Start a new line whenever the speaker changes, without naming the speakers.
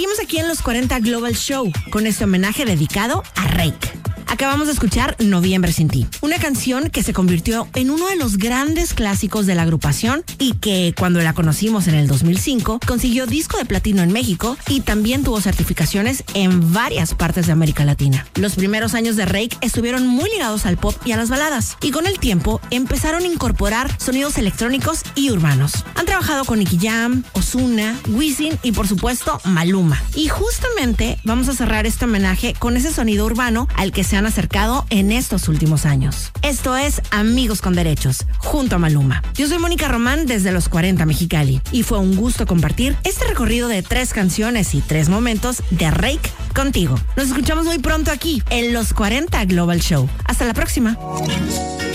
Seguimos aquí en los 40 Global Show con este homenaje dedicado a Reik. Acabamos de escuchar Noviembre sin ti, una canción que se convirtió en uno de los grandes clásicos de la agrupación y que cuando la conocimos en el 2005 consiguió disco de platino en México y también tuvo certificaciones en varias partes de América Latina. Los primeros años de Reik estuvieron muy ligados al pop y a las baladas y con el tiempo empezaron a incorporar sonidos electrónicos y urbanos. Han trabajado con Nicky Jam, Ozuna, Wisin y por supuesto Maluma. Y justamente vamos a cerrar este homenaje con ese sonido urbano al que se han acercado en estos últimos años. Esto es Amigos con Derechos, junto a Maluma. Yo soy Mónica Román desde los 40 Mexicali y fue un gusto compartir este recorrido de 3 canciones y 3 momentos de Reik contigo. Nos escuchamos muy pronto aquí en los 40 Global Show. Hasta la próxima.